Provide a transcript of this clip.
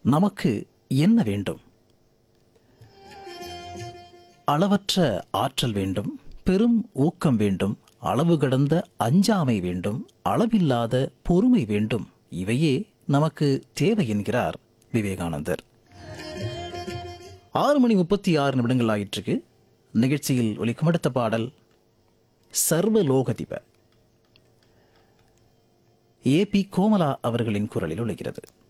நமக்கு என்ன வேண்டும்? அளவற்ற ஆற்றல் வேண்டும், பெரும் ஊக்கம் வேண்டும், அளவு கடந்த அஞ்சாமை வேண்டும், அளவில்லாத பொறுமை வேண்டும். இவையே நமக்கு தேவை என்கிறார் விவேகானந்தர். 6:36 ஆயிற்றுக்கு. நிகழ்ச்சியில் ஒலிக்கும் அடுத்த பாடல் சர்வலோகதிப ஏ பி கோமலா அவர்களின் குரலில் ஒலிக்கிறது.